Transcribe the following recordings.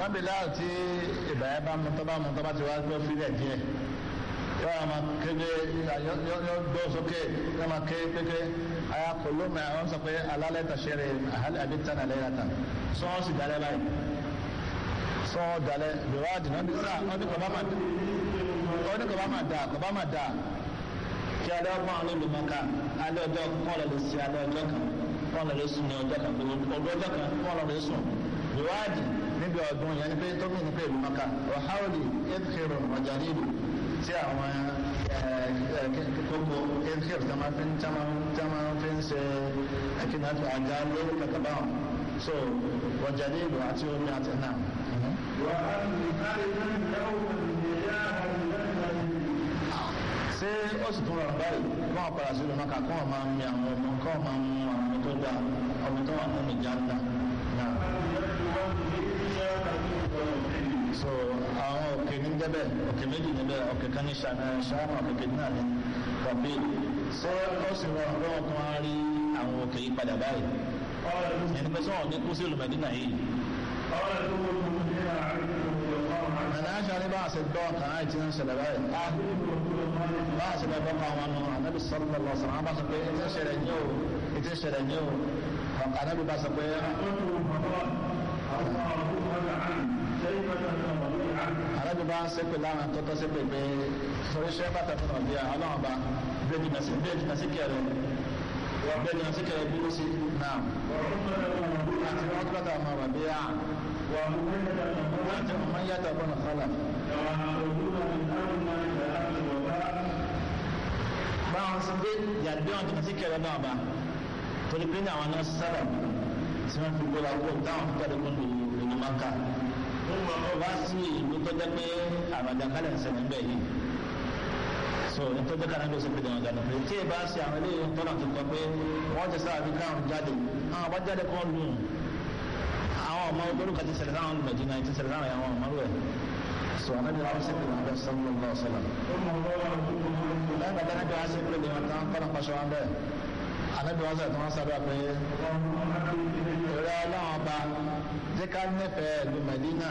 ṣùgbọ́n Bilal tí ìbàyẹ̀ bá mú tọ́ba ti wá gbọ́ fílẹ̀ díẹ̀ yóò máa kéde yóò gbọ́ sókè yóò máa ké péké àyà kòló mẹ́ àwọn sọ pé alálẹ̀ tàṣẹ́rẹ̀ àbí tán àlẹ́ yàtà sọ́ọ́ sì dalẹ̀ báyìí sọ́ọ́ dalẹ̀ ìwádìí náà bí sáà wọ́n ní kò bá máa dà kí alẹ́ ọgbọ́n àwọn olùmọ̀ọ́ká alẹ́ ọjọ́ kọ́ọ̀lọ́ lè ṣe alẹ́ ọjọ́ kan kọ́ọ̀lọ́ lè sùn ní ọjọ́ kan ọjọ́ kan kọ́ọ̀lọ́ lè sùn ìwádìí níbi ọdún yẹn ni pé tó mí ní pé ìlúmọ̀ọ́ká ọ̀háwòlì ẹ̀dùkẹ̀rọ̀ ọ̀jà nílùú tí àwọn kókó ẹ̀dùkẹ̀rọ̀ tí wọ́n fi ń ṣe ẹ̀kínáàtì àga lórí kàkà báwọn so ọ̀jà nílùú àti omi àti náà. ṣé ó sì tún rọrùn báyìí kí wọ́n padà sí ìlúmọ̀ọ́ká kí wọ́n máa mi àwọn ọmọ kí wọ́n máa mú àwọn tó dáa ọmọ tó wà nínú ìjà ńlá náà. So àwọn òkè ní jẹ́bẹ̀ òkè méjì níbẹ̀ òkè kan ní ṣáàmù òkè náà ní rọ̀bì ṣé ó sì rọrùn lọ́wọ́ tó wá rí àwọn òkè yìí padà báyìí ẹni pé sọ́wọ́n ní kú sí ìlú Mẹ́dínà yìí. Ẹ̀nà aṣáájú bá a ṣe gbọ́ kan láì tí ń ṣẹlẹ̀ báyìí. Bá a ṣe bá gbọ́ àwọn ọmọ Ànábì sallallahu alaihi wasallam bá sọ pé ètò ìṣẹ̀lẹ̀ ní o Ànábì bá sọ pé Ànábì bá ń ṣépè láwọn tó tọ́ ṣépè pé sọ̀rọ̀ iṣẹ́ bàtà fún ọ̀bíà ọlọ́run bá bẹ́ẹ̀ni náà sí kẹrẹ bí ó sì náà àti wọ́n tó tọ́ ọmọ ọ̀bíà àti ọmọ yàtọ̀ ọ̀bọ̀n ọ̀fọ́lá. Báwọn sọ pé yàgbé wọn jìnnà sí kẹrẹ náà bá torí pé ní àwọn náà sábà tí wọ́n fi gbọ́dọ̀ kó táwọn fi jáde kún ìlú Mákà. Wá sí ìlú tó jẹ́ pé àbàjàkálẹ̀ ń ṣẹlẹ̀ ńbẹ̀ yìí. So nítorí kan náà ló ṣe pé dẹ̀wọ̀n gàdùn pé tí ì bá ṣe àwọn eléyìí tọ́nà tó kọ pé wọ́n ti sáà fi káwọn jáde àwọn bá jáde kọ́ lù àwọn ọmọ olórúkọ ti ṣẹlẹ̀ láwọn Mẹdínà ti ṣẹlẹ̀ láwọn àwọn ọmọ rẹ̀. So ànábi wọn ṣe pé wọn bẹ sallallahu alaihi wasallam. Lẹ́yìn bàtà náà bí wọ́n ṣe pé dẹ̀wọ̀n tán kọ́nà pàṣẹ wọn bẹ́ẹ̀. Ànábi wọn sọ wọn sábà pé ìrẹ́ ọlọ́run ọba jẹ́ ká nífẹ̀ẹ́ ìlú Mẹdínà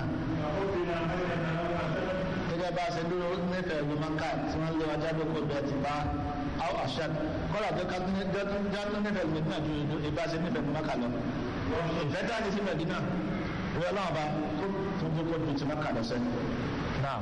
gẹ́gẹ́ bá a ṣe dúró nífẹ̀ẹ́ ìlú Mákà tí wọ́n lé wájú àbíkó bẹ́ẹ̀ ti bá àwọn àṣà kọ́lá tó ká jáde nífẹ̀ẹ́ ìlú Mẹdínà ju ìbá ṣe nífẹ̀ẹ́ ìlú Mákà lọ. Ìfẹ́ tá a ní sí Mẹdínà ìrẹ́ ọlọ́run ọba tó ń dúró ju ti Mákà lọ sẹ́yìn. Náà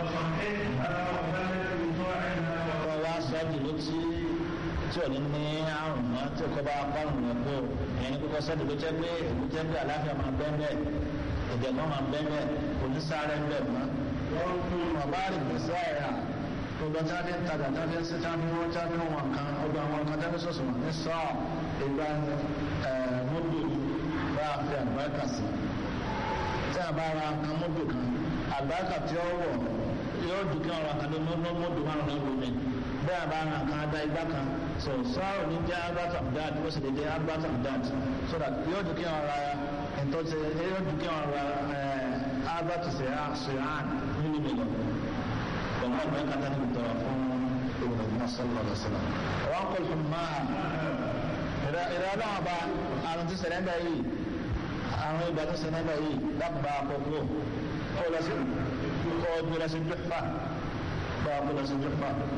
wọ́n wá sọ jùlọ tí ò ní ní àrùn mọ́ tí kò bá pàrùn rẹ̀ kó ẹni kókó sọ́dọ̀ ló jẹ́ pé èlú jẹ́ pé àláfíà máa bẹ́ẹ̀ bẹ́ẹ̀ ẹ̀jẹ̀ náà máa bẹ́ẹ̀ bẹ́ẹ̀ kò ní sáré bẹ́ẹ̀ mọ́. wọ́n bá rí gbèsè àìrà gbogbo tí a fi ń tajà tí a fi ń síta ní wọ́n tí a fi ń wọ̀n kan ọgbà àwọn kan tí a fi sọ̀sọ̀ wọn ní sọ́ọ̀ ìgbà mọ́bì bá a fi àgbáríkà sí. tí a bá ra kan mọ́bì kan àgbáríkà tí ó wọ̀ yóò dùkẹ́ ọ̀rọ̀ àkàdé mọ́bì márùn-ún lómi bẹ́ẹ̀ bá ra kan adá igbá kan so sọ́ọ̀ ní jẹ́ albert abdad ó sì lè jẹ́ albert abdad so that yóò dùkẹ́ ọ̀rọ̀ ìtọ́sí yóò dùkẹ́ ọ̀rọ̀ albert sèhán nínú mi lọ pẹ̀lú ọgbẹ́ kata ní ìtọ́ra fún ìwòrán sallallahu alaihi wasallam wọn kò fún máa ìrẹ́ ọlọ́wọ́ bá àrùn tí sẹ̀rẹ́ndà yìí àrùn ìgbà tí sẹ̀rẹ́ndà yìí dábàá àkọ́kọ́ kó lọ sí Juhfa bá a kó lọ sí Juhfa.